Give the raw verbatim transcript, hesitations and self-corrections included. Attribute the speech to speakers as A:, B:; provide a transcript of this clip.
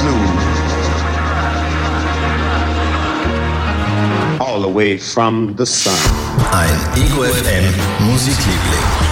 A: smooth. All the way from the sun.
B: Ein Ego F M Musikliebling.